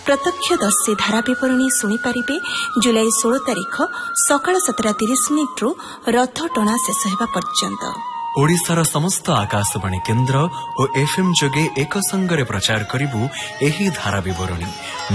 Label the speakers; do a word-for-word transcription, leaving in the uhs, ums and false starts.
Speaker 1: प्रत्यक्षदर्शी धारा विवरणी शुणिपारे जुलाई षोल तारिख सकाळ सतटा तीस मिनिट्रु रथ टणा शेष हेबा पर्यंत
Speaker 2: ओडिशार समस्त आकाशवाणी केन्द्र और एफएम जोगे एक संगरे प्रचार करिबु एही धारा विवरणी।